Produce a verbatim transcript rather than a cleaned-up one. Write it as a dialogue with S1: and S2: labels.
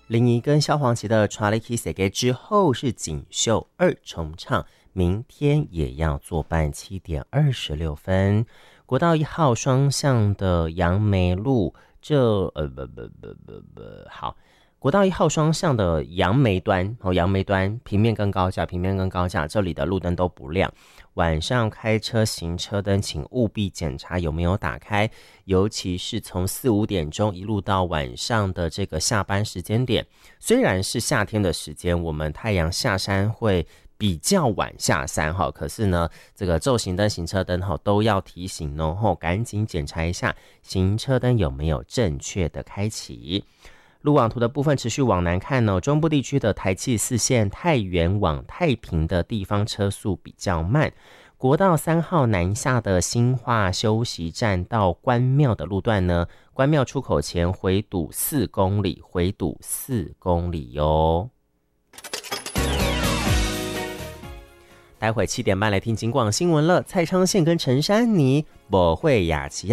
S1: 林怡跟萧煌奇的 Charlie Kiss Again 之后是锦绣二重唱，明天也要作伴，七点二十六分。国道一号双向的杨梅路，这呃不不不不不好。国道一号双向的杨梅端，哦，杨梅端平面跟高架，平面跟高架，这里的路灯都不亮。晚上开车行车灯，请务必检查有没有打开，尤其是从四五点钟一路到晚上的这个下班时间点。虽然是夏天的时间，我们太阳下山会比较晚下山哈，可是呢，这个昼行灯、行车灯哈都要提醒哦，赶紧检查一下行车灯有没有正确的开启。路网图的部分持续往南看哦，中部地区的台七四线太原往太平的地方车速比较慢，国道三号南下的新化休息站到关庙的路段呢，关庙出口前回堵四公里，回堵四公里哟。待会七点半来听警广新闻了，蔡昌宪跟陈珊妮不会雅琪亚。